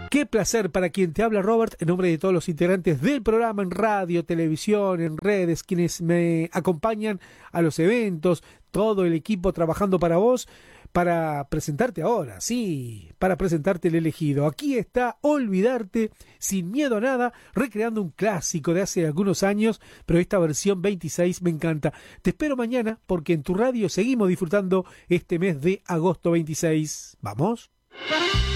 Qué placer para quien te habla, Robert, en nombre de todos los integrantes del programa en radio, televisión, en redes, quienes me acompañan a los eventos, todo el equipo trabajando para vos, para presentarte ahora, sí, para presentarte el elegido. Aquí está Olvidarte, sin miedo a nada, recreando un clásico de hace algunos años, pero esta versión 26 me encanta. Te espero mañana porque en tu radio seguimos disfrutando este mes de agosto 26. ¿Vamos?